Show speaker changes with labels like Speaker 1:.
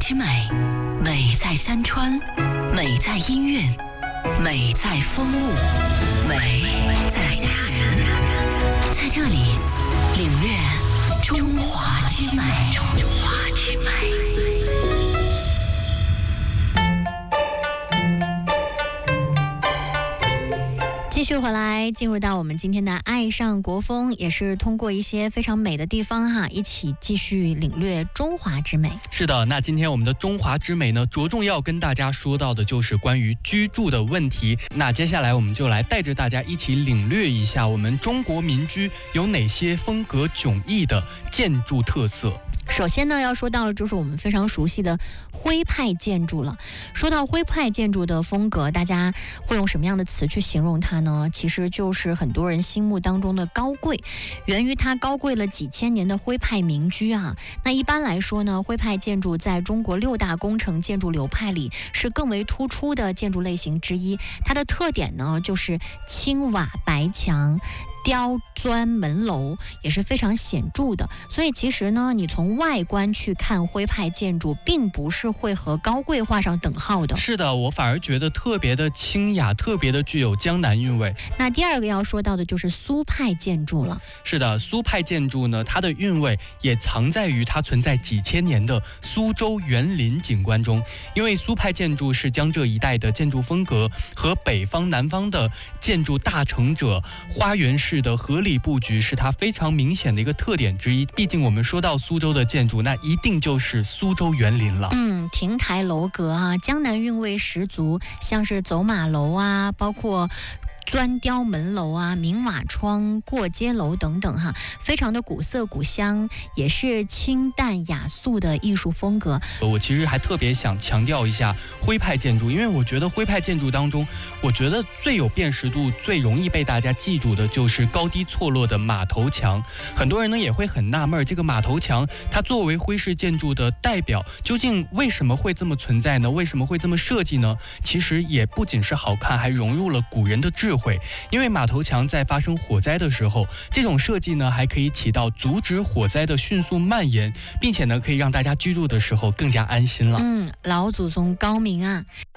Speaker 1: 之美，美在山川，美在音韵，美在风物，美在家人。在这里领略中华之美。继续回来，进入到我们今天的爱上国风，也是通过一些非常美的地方一起继续领略中华之美。
Speaker 2: 是的，那今天我们的中华之美呢，着重要跟大家说到的就是关于居住的问题。那接下来我们就来带着大家一起领略一下我们中国民居有哪些风格迥异的建筑特色。
Speaker 1: 首先呢，要说到的就是我们非常熟悉的徽派建筑了。说到徽派建筑的风格，大家会用什么样的词去形容它呢？其实就是很多人心目当中的高贵，源于它高贵了几千年的徽派民居啊。那一般来说呢，徽派建筑在中国6大工程建筑流派里是更为突出的建筑类型之一。它的特点呢，就是青瓦白墙，雕砖门楼也是非常显著的，所以其实呢，你从外观去看徽派建筑，并不是会和高贵画上等号的。
Speaker 2: 是的，我反而觉得特别的清雅，特别的具有江南韵味。
Speaker 1: 那第二个要说到的就是苏派建筑了。
Speaker 2: 是的，苏派建筑呢，它的韵味也藏在于它存在几千年的苏州园林景观中。因为苏派建筑是江浙一带的建筑风格和北方南方的建筑大成者花园式的合理布局是它非常明显的一个特点之一。毕竟我们说到苏州的建筑，那一定就是苏州园林了。
Speaker 1: 亭台楼阁啊，江南韵味十足，像是走马楼啊，包括砖雕门楼啊，明瓦窗、过街楼等等非常的古色古香，也是清淡雅素的艺术风格。
Speaker 2: 我其实还特别想强调一下徽派建筑，因为我觉得徽派建筑当中，我觉得最有辨识度、最容易被大家记住的就是高低错落的马头墙。很多人呢也会很纳闷，这个马头墙它作为徽式建筑的代表，究竟为什么会这么存在呢？为什么会这么设计呢？其实也不仅是好看，还融入了古人的智慧。因为马头墙在发生火灾的时候，这种设计呢还可以起到阻止火灾的迅速蔓延，并且呢可以让大家居住的时候更加安心了。
Speaker 1: 老祖宗高明啊！